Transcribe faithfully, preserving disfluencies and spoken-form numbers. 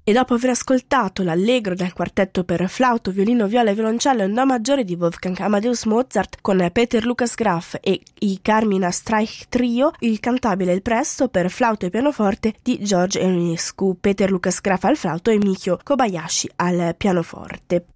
E dopo aver ascoltato l'allegro del quartetto per flauto, violino, viola e violoncello in do maggiore di Wolfgang Amadeus Mozart con Peter Lukas Graf e i Carmina Streich Trio, il cantabile Il Presto per flauto e pianoforte di George Enescu, Peter Lukas Graf al flauto e Mikio Kobayashi al pianoforte.